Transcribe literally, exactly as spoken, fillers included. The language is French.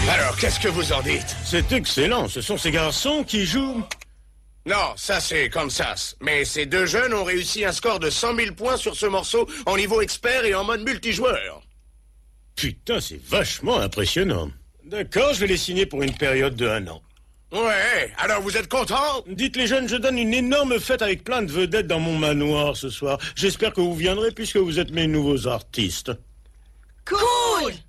Alors, qu'est-ce que vous en dites? C'est excellent, ce sont ces garçons qui jouent... Non, ça c'est Kansas. Mais ces deux jeunes ont réussi un score de cent mille points sur ce morceau en niveau expert et en mode multijoueur. Putain, c'est vachement impressionnant. D'accord, je vais les signer pour une période de un an. Ouais, alors vous êtes contents? Dites les jeunes, je donne une énorme fête avec plein de vedettes dans mon manoir ce soir. J'espère que vous viendrez puisque vous êtes mes nouveaux artistes. Cool!